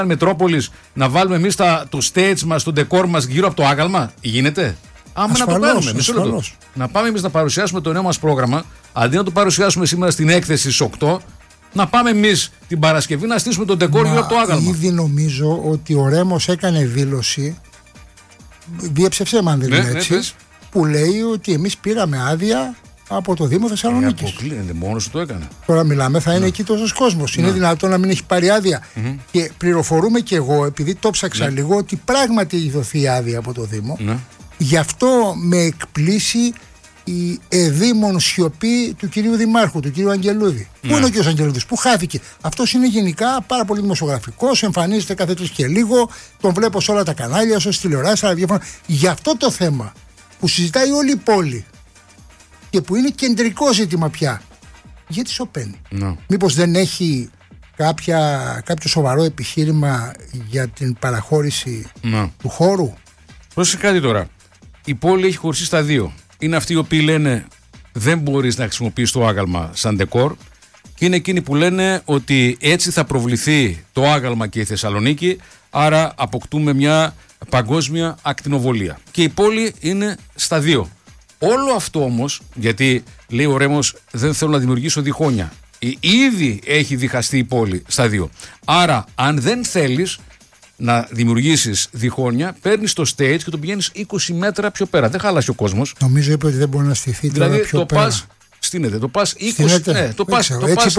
Μετρόπολης να βάλουμε εμείς το stage μας, το decor μας γύρω από το άγαλμα? Γίνεται? Άμα να το κάνουμε. Να πάμε εμείς να παρουσιάσουμε το νέο μας πρόγραμμα, αντί να το παρουσιάσουμε σήμερα στην έκθεση στις 8, να πάμε εμείς την Παρασκευή να στήσουμε τον decor γύρω από το άγαλμα. Ήδη νομίζω ότι ο Ρέμος έκανε δήλωση, διέψευσε αν δεν είναι έτσι, που λέει ότι εμείς πήραμε άδεια από το Δήμο Θεσσαλονίκης. Αποκλείεται, μόνος του το έκανε. Τώρα μιλάμε, θα είναι εκεί τόσος κόσμος. Είναι δυνατόν να μην έχει πάρει άδεια? Και πληροφορούμε κι εγώ, επειδή το ψάξα λίγο, ότι πράγματι έχει δοθεί άδεια από το Δήμο. Γι' αυτό με εκπλήσει η εδήμον σιωπή του κυρίου Δημάρχου, του κυρίου Αγγελούδη. Πού είναι ο κύριος Αγγελούδης, πού χάθηκε? Αυτός είναι γενικά πάρα πολύ δημοσιογραφικός, εμφανίζεται κάθε τρεις και λίγο, τον βλέπω σε όλα τα κανάλια, στις τηλεοράσεις, ραδιόφωνα. Γι' αυτό το θέμα που συζητάει όλη η πόλη και που είναι κεντρικό ζήτημα πια, γιατί σωπαίνει? Μήπως δεν έχει κάποιο σοβαρό επιχείρημα για την παραχώρηση του χώρου? Πρόσεχε κάτι τώρα. Η πόλη έχει χωριστεί στα δύο. Είναι αυτοί οι οποίοι λένε δεν μπορείς να χρησιμοποιείς το άγαλμα σαν ντεκόρ, και είναι εκείνοι που λένε ότι έτσι θα προβληθεί το άγαλμα και η Θεσσαλονίκη, άρα αποκτούμε μια παγκόσμια ακτινοβολία. Και η πόλη είναι στα δύο. Όλο αυτό όμως, γιατί λέει ο Ρέμος, δεν θέλω να δημιουργήσω διχόνια. Ήδη έχει διχαστεί η πόλη στα δύο. Άρα, αν δεν θέλεις να δημιουργήσεις διχόνια, παίρνεις το stage και το πηγαίνεις 20 μέτρα πιο πέρα. Δεν χάλασε ο κόσμος. Νομίζω είπε ότι δεν μπορεί να στηθεί δηλαδή, τώρα πιο πέρα. Πας, στείνεται, το πας 20 μέτρα. Το πας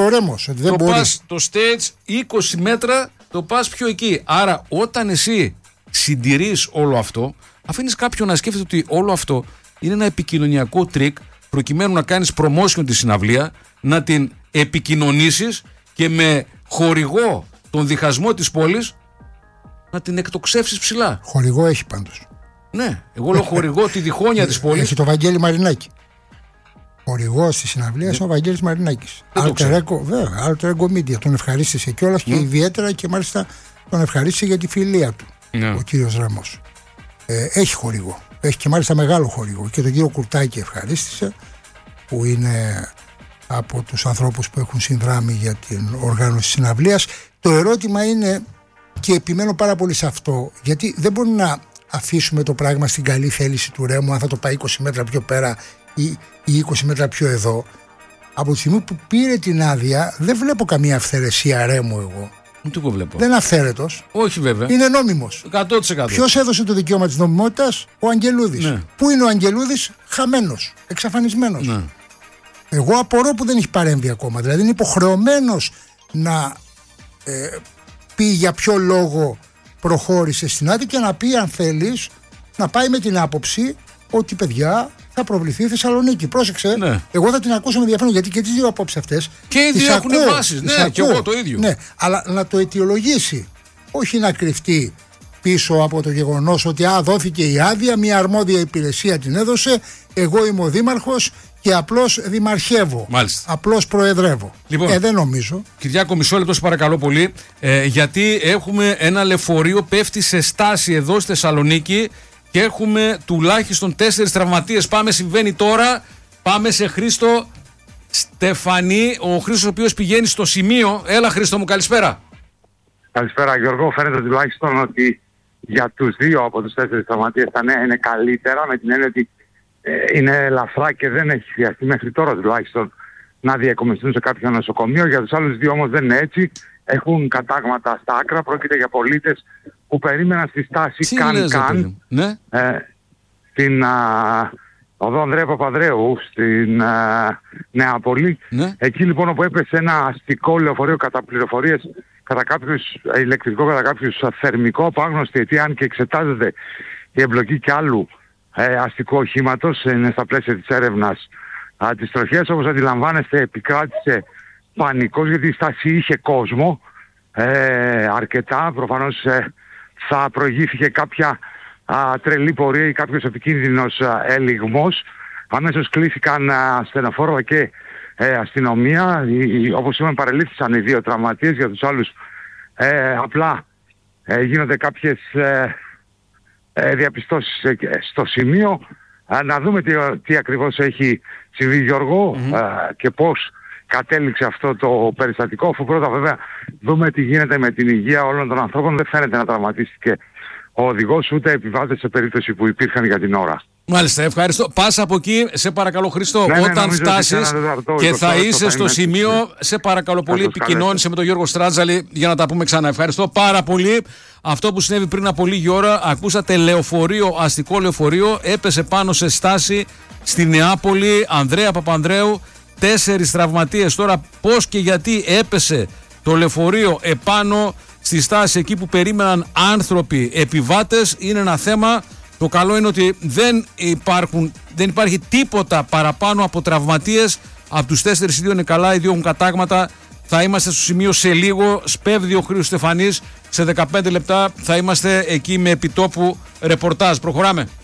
το stage 20 μέτρα, το πας πιο εκεί. Άρα, όταν εσύ συντηρείς όλο αυτό, αφήνεις κάποιον να σκέφτεται ότι όλο αυτό είναι ένα επικοινωνιακό τρίκ προκειμένου να κάνεις promotion τη συναυλία, να την επικοινωνήσεις και με χορηγό τον διχασμό της πόλης να την εκτοξεύσεις ψηλά. Χορηγό έχει πάντως. Ναι, εγώ λέω χορηγό τη διχόνοια της πόλης. Έχει το Βαγγέλη Μαρινάκη. Χορηγός της συναυλίας ο Βαγγέλης Μαρινάκης. Alter Ego Media. Τον ευχαρίστησε κιόλας και ιδιαίτερα, και μάλιστα τον ευχαρίστησε για τη φιλία του ο κύριος Ρέμος. Έχει χορηγό. Έχει και μάλιστα μεγάλο χορηγό. Και τον κύριο Κουρτάκη ευχαρίστησε, που είναι από τους ανθρώπους που έχουν συνδράμει για την οργάνωση της συναυλίας. Το ερώτημα είναι, και επιμένω πάρα πολύ σε αυτό, γιατί δεν μπορεί να αφήσουμε το πράγμα στην καλή θέληση του Ρέμου, αν θα το πάει 20 μέτρα πιο πέρα ή 20 μέτρα πιο εδώ. Από τη στιγμή που πήρε την άδεια, δεν βλέπω καμία αυθαιρεσία Ρέμου εγώ. Δεν είναι αυθαίρετος. Όχι βέβαια. Είναι νόμιμος. 100%. Ποιος έδωσε το δικαίωμα της νομιμότητας? Ο Αγγελούδης. Ναι. Πού είναι ο Αγγελούδης? Χαμένος, εξαφανισμένος. Ναι. Εγώ απορώ που δεν έχει παρέμβει ακόμα. Δηλαδή είναι υποχρεωμένος να πει για ποιο λόγο προχώρησε στην άδεια και να πει, αν θέλεις, να πάει με την άποψη ότι, παιδιά, θα προβληθεί η Θεσσαλονίκη. Πρόσεξε, εγώ θα την ακούσω με ενδιαφέρον, γιατί και τις δύο απόψεις αυτές και οι δύο έχουν βάσεις. Ναι, και εγώ το ίδιο. Ναι, αλλά να το αιτιολογήσει, όχι να κρυφτεί πίσω από το γεγονός ότι δόθηκε η άδεια, μια αρμόδια υπηρεσία την έδωσε, εγώ είμαι ο δήμαρχος και απλώς δημαρχεύω. Μάλιστα. Απλώς προεδρεύω. Λοιπόν, δεν νομίζω. Κυριάκο, μισό λεπτό, σε παρακαλώ πολύ. Γιατί έχουμε ένα λεωφορείο πέφτει σε στάση εδώ στη Θεσσαλονίκη και έχουμε τουλάχιστον 4 τραυματίες. Πάμε, συμβαίνει τώρα. Πάμε σε Χρήστο Στεφανή. Ο Χρήστος, ο οποίος πηγαίνει στο σημείο. Έλα, Χρήστο μου, καλησπέρα. Καλησπέρα, Γιώργο. Φαίνεται τουλάχιστον ότι για τους 2 από τους 4 τραυματίες θα είναι καλύτερα, με την έννοια ότι είναι ελαφρά και δεν έχει χρειαστεί μέχρι τώρα τουλάχιστον να διακομιστούν σε κάποιο νοσοκομείο. Για τους άλλους 2 όμως δεν είναι έτσι. Έχουν κατάγματα στα άκρα. Πρόκειται για πολίτες που περίμεναν στη στάση Καν. Ναι. Στην οδό Ανδρέα Παπανδρέου στην Νεάπολη. Ναι. Εκεί λοιπόν όπου έπεσε ένα αστικό λεωφορείο κατά πληροφορίες, κατά κάποιους ηλεκτρικό, κατά κάποιους θερμικό, από άγνωστη αιτία, αν και εξετάζεται η εμπλοκή κι άλλου αστικού οχήματος, είναι στα πλαίσια της έρευνας της τροχιάς. Όπως αντιλαμβάνεστε, επικράτησε πανικός, γιατί η στάση είχε κόσμο αρκετά. Προφανώς θα προηγήθηκε κάποια τρελή πορεία ή κάποιος επικίνδυνος ελιγμός. Αμέσως κλήθηκαν ασθενοφόρα και αστυνομία. Όπως είπαμε, παρελήφθησαν οι 2 τραυματίες. Για τους άλλους απλά γίνονται κάποιες διαπιστώσεις στο σημείο. Να δούμε τι ακριβώς έχει συμβεί, Γιώργο, και πώς κατέληξε αυτό το περιστατικό, αφού πρώτα βέβαια δούμε τι γίνεται με την υγεία όλων των ανθρώπων. Δεν φαίνεται να τραυματίστηκε ο οδηγός ούτε επιβάτες σε περίπτωση που υπήρχαν για την ώρα. Μάλιστα, ευχαριστώ. Πας από εκεί, σε παρακαλώ Χρήστο, όταν φτάσεις και θα είσαι στο σημείο, σε παρακαλώ πολύ, επικοινώνησε με τον Γιώργο Στράτζαλη για να τα πούμε ξανά. Ευχαριστώ πάρα πολύ. Αυτό που συνέβη πριν από λίγη ώρα, ακούσατε λεωφορείο, αστικό λεωφορείο, έπεσε πάνω σε στάση στη Νεάπολη, Ανδρέα Παπανδρέου, 4 τραυματίες. Τώρα πώς και γιατί έπεσε το λεωφορείο επάνω στη στάση εκεί που περίμεναν άνθρωποι, επιβάτες, είναι ένα θέμα. Το καλό είναι ότι δεν υπάρχει τίποτα παραπάνω από τραυματίες. Από τους 4 οι 2 είναι καλά, οι 2 έχουν κατάγματα. Θα είμαστε στο σημείο σε λίγο. Σπέβδει ο Χρήστος Στεφανής. Σε 15 λεπτά θα είμαστε εκεί με επιτόπου ρεπορτάζ. Προχωράμε.